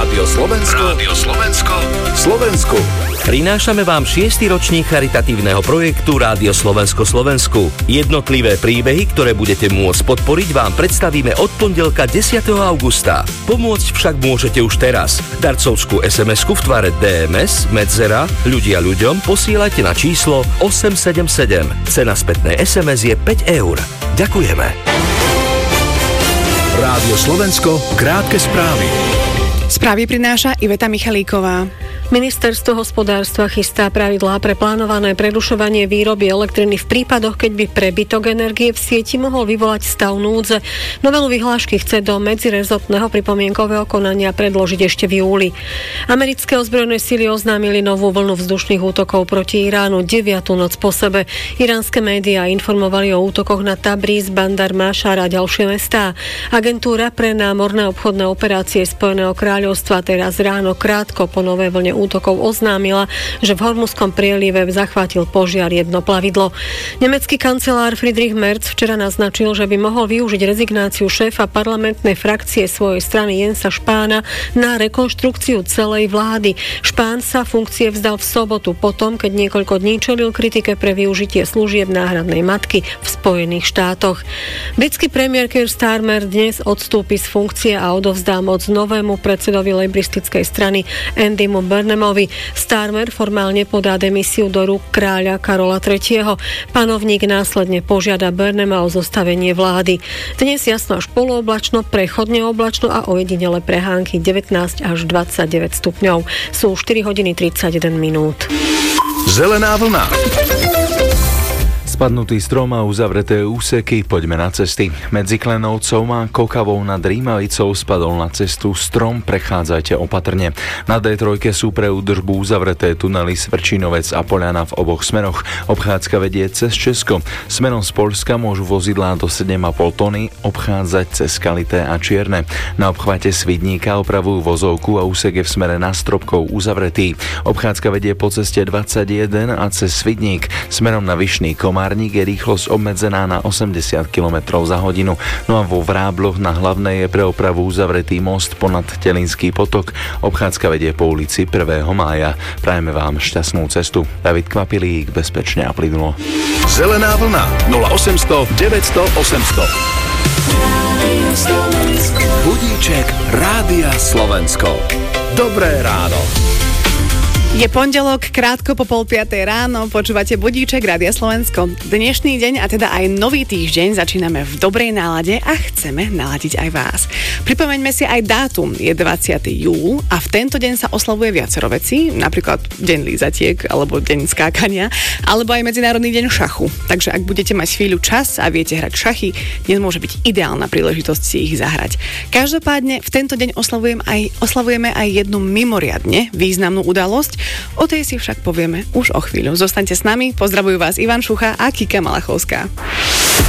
Rádio Slovensko. Slovensku. Prinášame vám 6. ročník charitatívneho projektu Rádio Slovensku. Jednotlivé príbehy, ktoré budete môcť podporiť, vám predstavíme od pondelka 10. augusta. Pomôcť však môžete už teraz. Darcovskú SMS-ku v tvare DMS, medzera, ľudia ľuďom posielajte na číslo 877. Cena spätnej SMS je 5 eur. Ďakujeme. Rádio Slovensko, krátke správy. Správy prináša Iveta Michalíková. Ministerstvo hospodárstva chystá pravidlá pre plánované prerušovanie výroby elektriny v prípadoch, keď by prebytok energie v sieti mohol vyvolať stav núdze. Novelu vyhlášky chce do medzirezortného pripomienkového konania predložiť ešte v júli. Americké ozbrojené sily oznámili novú vlnu vzdušných útokov proti Iránu 9. noc po sebe. Iránske médiá informovali o útokoch na Tabriz, Bandar Mášar a ďalšie mestá. Agentúra pre námorné obchodné operácie Spojeného kráľovstva teraz ráno krátko po novej vlne útokov oznámila, že v Hormuzskom prielive zachvátil požiar jedno plavidlo. Nemecký kancelár Friedrich Merz včera naznačil, že by mohol využiť rezignáciu šéfa parlamentnej frakcie svojej strany Jensa Spahna na rekonštrukciu celej vlády. Spahn sa funkcie vzdal v sobotu potom, keď niekoľko dní čelil kritike pre využitie služieb náhradnej matky v Spojených štátoch. Britský premiér Keir Starmer dnes odstúpi z funkcie a odovzdá moc novému predsedovi lejbristickej strany Andymu Burnhamovi. Starmer formálne podá demisiu do rúk kráľa Karola III. Panovník následne požiada Burnhama o zostavenie vlády. Dnes jasno až polooblačno, prechodne oblačno a ojedinele prehánky 19 až 29 stupňov. Sú 4 hodiny 31 minút. Zelená vlna. Spadnutý strom a uzavreté úseky, poďme na cesty. Medzi Klenovcom a Kokavou nad Rímavicou spadol na cestu strom, prechádzajte opatrne. Na D3 sú pre údržbu uzavreté tunely Svrčinovec a Poľana v oboch smeroch. Obchádzka vedie cez Česko. Smerom z Poľska môžu vozidlá do 7,5 tony obchádzať cez Kalité a Čierne. Na obchvate Svidníka opravujú vozovku a úsek je v smere na Stropkov uzavretý. Obchádzka vedie po ceste 21 a cez Svidník. Smerom na Vyšný Komárnik je rýchlosť obmedzená na 80 km za hodinu. No a vo Vrábloch na Hlavnej je pre opravu uzavretý most ponad Telinský potok. Obchádzka vedie po ulici 1. mája. Prajeme vám šťastnú cestu. David Kvapilík, bezpečne a plynulo. Zelená vlna 0800 900 800. Budíček Rádia Slovensko. Dobré ráno. Je pondelok, krátko po 4:30 ráno, počúvate Budíček Rádia Slovensko. Dnešný deň a teda aj nový týždeň začíname v dobrej nálade a chceme naladiť aj vás. Pripomeňme si aj dátum, je 20. júl a v tento deň sa oslavuje viacero vecí, napríklad deň lízatiek alebo deň skákania, alebo aj Medzinárodný deň šachu. Takže ak budete mať chvíľu čas a viete hrať šachy, dnes môže byť ideálna príležitosť si ich zahrať. Každopádne v tento deň oslavujeme aj jednu mimoriadne významnú udalosť. O tej si však povieme už o chvíľu. Zostaňte s nami, pozdravujú vás Ivan Šucha a Kika Malachovská.